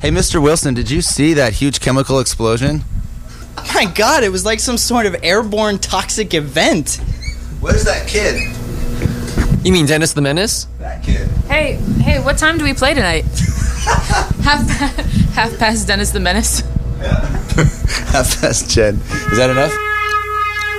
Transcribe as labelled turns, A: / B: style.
A: Hey, Mr. Wilson, did you see that huge chemical explosion?
B: Oh my God, it was like some sort of airborne toxic event.
A: Where's that kid?
C: You mean Dennis the Menace?
A: That kid.
D: Hey, what time do we play tonight? half past Dennis the Menace.
A: Half past 10. Is that enough?